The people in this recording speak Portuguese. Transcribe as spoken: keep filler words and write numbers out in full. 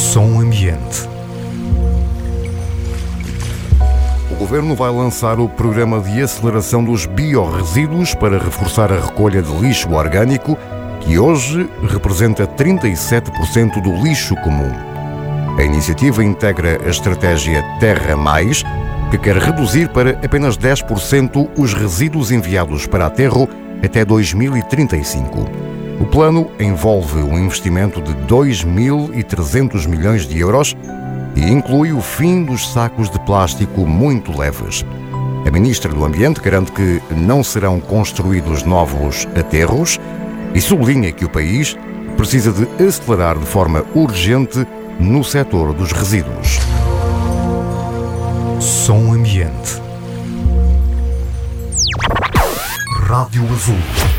Som Ambiente. O Governo vai lançar o Programa de Aceleração dos Biorresíduos para reforçar a recolha de lixo orgânico, que hoje representa trinta e sete por cento do lixo comum. A iniciativa integra a estratégia Terra Mais, que quer reduzir para apenas dez por cento os resíduos enviados para aterro até dois mil e trinta e cinco. O plano envolve um investimento de dois mil e trezentos milhões de euros e inclui o fim dos sacos de plástico muito leves. A Ministra do Ambiente garante que não serão construídos novos aterros e sublinha que o país precisa de acelerar de forma urgente no setor dos resíduos. Som Ambiente. Rádio Azul.